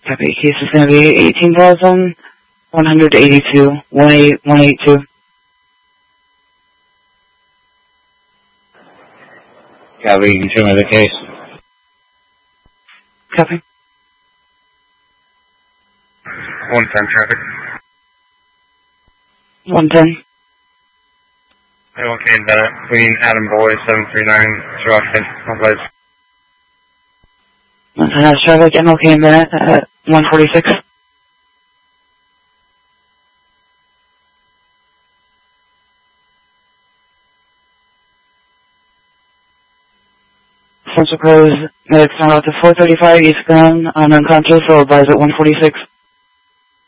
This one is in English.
Copy. Case is going to be 18,182, 18182. Copy. You can show me the case. Copy. 110 traffic. 110. Okay, Bennett, Queen Adam Boy, 739, Rockford, Place. 110 has traffic, MLK and Bennett at 146. Central Pros, medics are out to 435 eastbound, unconscious, so advise at 146.